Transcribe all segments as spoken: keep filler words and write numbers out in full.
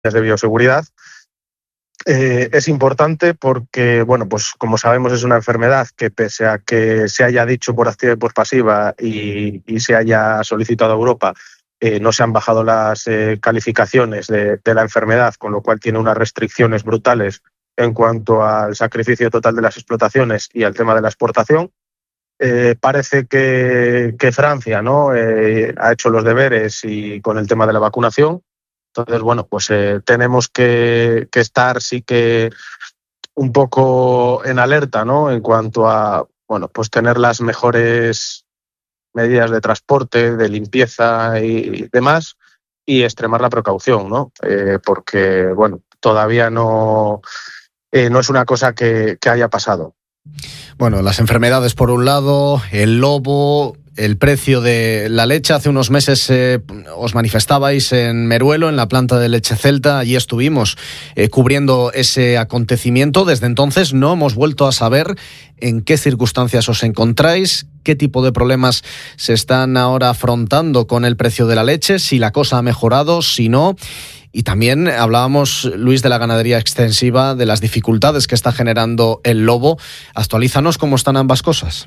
de bioseguridad. Eh, es importante porque, bueno, pues como sabemos es una enfermedad que pese a que se haya dicho por activa y por pasiva y, y se haya solicitado a Europa, eh, no se han bajado las eh, calificaciones de, de la enfermedad, con lo cual tiene unas restricciones brutales en cuanto al sacrificio total de las explotaciones y al tema de la exportación. Eh, parece que, que Francia, ¿no?, eh, ha hecho los deberes y con el tema de la vacunación. Entonces, bueno, pues eh, tenemos que, que estar sí que un poco en alerta, ¿no?, en cuanto a, bueno, pues tener las mejores medidas de transporte, de limpieza y demás, y extremar la precaución, ¿no? Eh, porque, bueno, todavía no, eh, no es una cosa que, que haya pasado. Bueno, las enfermedades por un lado, el lobo, el precio de la leche. Hace unos meses eh, os manifestabais en Meruelo, en la planta de leche Celta. Allí estuvimos eh, cubriendo ese acontecimiento. Desde entonces no hemos vuelto a saber en qué circunstancias os encontráis, qué tipo de problemas se están ahora afrontando con el precio de la leche, si la cosa ha mejorado, si no. Y también hablábamos, Luis, de la ganadería extensiva, de las dificultades que está generando el lobo. Actualízanos cómo están ambas cosas.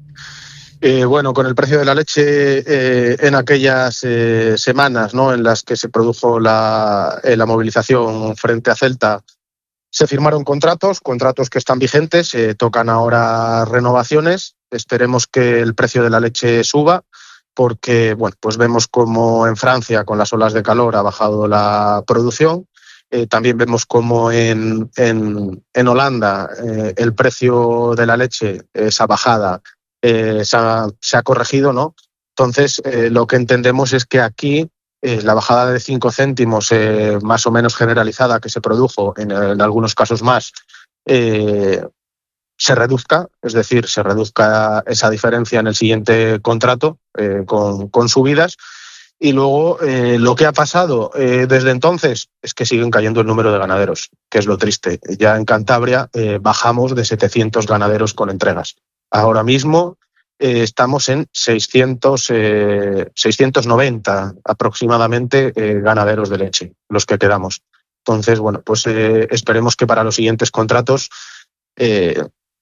Eh, bueno, con el precio de la leche, eh, en aquellas eh, semanas, ¿no?, en las que se produjo la, eh, la movilización frente a Celta, se firmaron contratos, contratos que están vigentes, eh, tocan ahora renovaciones. Esperemos que el precio de la leche suba, porque, bueno, pues vemos como en Francia, con las olas de calor, ha bajado la producción. Eh, también vemos como en, en, en Holanda eh, el precio de la leche, esa bajada, eh, se, ha, se ha corregido, ¿no? Entonces, eh, lo que entendemos es que aquí eh, la bajada de cinco céntimos eh, más o menos generalizada que se produjo, en, en algunos casos más, eh, se reduzca, es decir, se reduzca esa diferencia en el siguiente contrato eh, con, con subidas. Y luego eh, lo que ha pasado eh, desde entonces es que siguen cayendo el número de ganaderos, que es lo triste. Ya en Cantabria eh, bajamos de setecientos ganaderos con entregas. Ahora mismo eh, estamos en seiscientos, eh, seiscientos noventa aproximadamente eh, ganaderos de leche, los que quedamos. Entonces, bueno, pues eh, esperemos que para los siguientes contratos eh,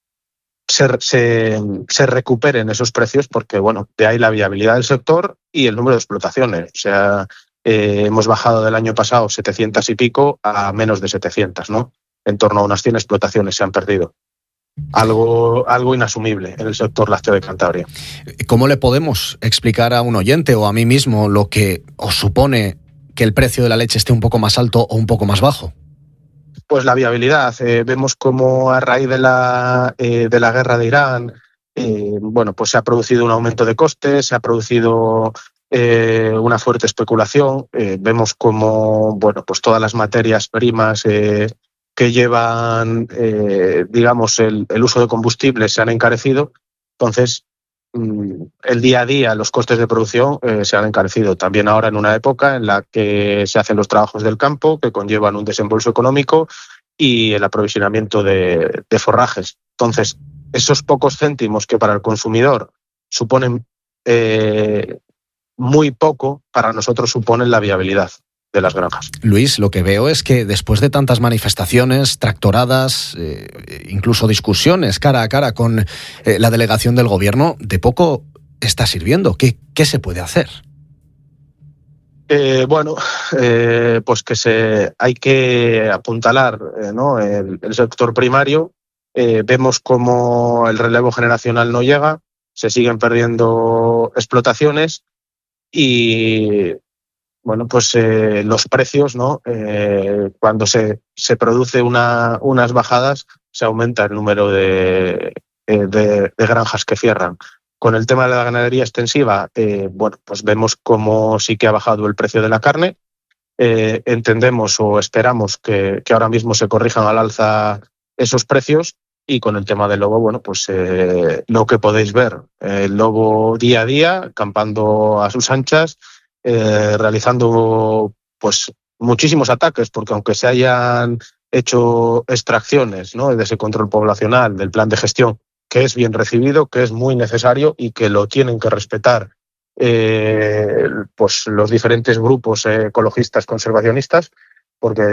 Se, se, se recuperen esos precios, porque, bueno, de ahí la viabilidad del sector y el número de explotaciones. O sea, eh, hemos bajado del año pasado setecientas y pico a menos de setecientas, ¿no? En torno a unas cien explotaciones se han perdido. Algo, algo inasumible en el sector lácteo de Cantabria. ¿Cómo le podemos explicar a un oyente o a mí mismo lo que os supone que el precio de la leche esté un poco más alto o un poco más bajo? Pues la viabilidad. Eh, vemos como a raíz de la, eh, de la guerra de Irán, eh, bueno, pues se ha producido un aumento de costes, se ha producido eh, una fuerte especulación. Eh, vemos como, bueno, pues todas las materias primas eh, que llevan, eh, digamos, el, el uso de combustibles se han encarecido. Entonces, el día a día, los costes de producción eh, se han encarecido. También ahora en una época en la que se hacen los trabajos del campo, que conllevan un desembolso económico y el aprovisionamiento de, de forrajes. Entonces, esos pocos céntimos que para el consumidor suponen eh, muy poco, para nosotros suponen la viabilidad de las granjas. Luis, lo que veo es que después de tantas manifestaciones, tractoradas, eh, incluso discusiones cara a cara con eh, la delegación del gobierno, de poco está sirviendo. ¿Qué, qué se puede hacer? Eh, bueno, eh, pues que se hay que apuntalar eh, ¿no? el, el sector primario. Eh, vemos como el relevo generacional no llega, se siguen perdiendo explotaciones y bueno, pues eh, los precios, ¿no? Eh, cuando se, se produce una, unas bajadas, se aumenta el número de, de, de granjas que cierran. Con el tema de la ganadería extensiva, eh, bueno, pues vemos cómo sí que ha bajado el precio de la carne. Eh, entendemos o esperamos que, que ahora mismo se corrijan al alza esos precios. Y con el tema del lobo, bueno, pues eh, lo que podéis ver, el lobo día a día, campando a sus anchas, Eh, realizando pues muchísimos ataques, porque aunque se hayan hecho extracciones, ¿no?, de ese control poblacional, del plan de gestión, que es bien recibido, que es muy necesario y que lo tienen que respetar eh, pues los diferentes grupos eh, ecologistas conservacionistas, porque